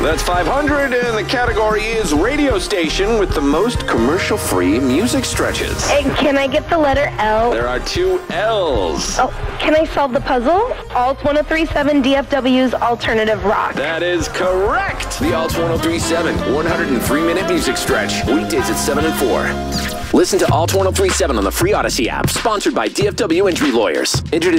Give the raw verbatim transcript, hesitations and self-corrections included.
That's five hundred, and the category is radio station with the most commercial-free music stretches. And can I get the letter L? There are two L's. Oh, can I solve the puzzle? Alt one oh three point seven D F W's Alternative Rock. That is correct. The Alt one oh three point seven one hundred three minute music stretch. Weekdays at seven and four. Listen to Alt one oh three point seven on the free Odyssey app. Sponsored by D F W Injury Lawyers. Injured